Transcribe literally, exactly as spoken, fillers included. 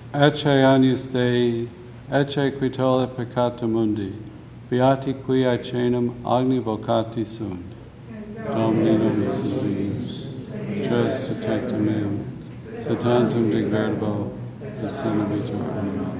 Ecce agnus Dei, ecce qui tollit peccata mundi, beati qui aecenum agni vocati sunt. Domini nobis Deus, tres tectum meum, se tantum de verbo, et sine vitor animam.